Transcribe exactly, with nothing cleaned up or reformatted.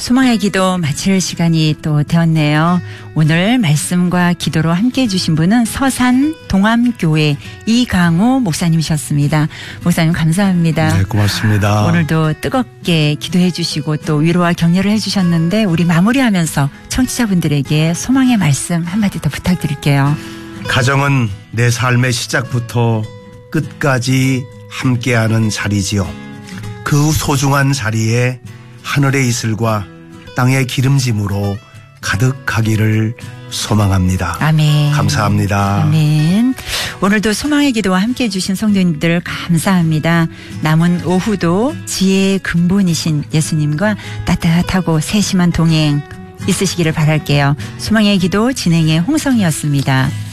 소망의 기도 마칠 시간이 또 되었네요. 오늘 말씀과 기도로 함께 해주신 분은 서산 동암교회 이강우 목사님이셨습니다. 목사님 감사합니다. 네, 고맙습니다. 오늘도 뜨겁게 기도해 주시고 또 위로와 격려를 해주셨는데 우리 마무리하면서 청취자분들에게 소망의 말씀 한마디 더 부탁드릴게요. 가정은 내 삶의 시작부터 끝까지 함께하는 자리지요. 그 소중한 자리에 하늘의 이슬과 땅의 기름짐으로 가득하기를 소망합니다. 아멘. 감사합니다. 아멘. 오늘도 소망의 기도와 함께해 주신 성도님들 감사합니다. 남은 오후도 지혜의 근본이신 예수님과 따뜻하고 세심한 동행 있으시기를 바랄게요. 소망의 기도 진행의 홍성이었습니다.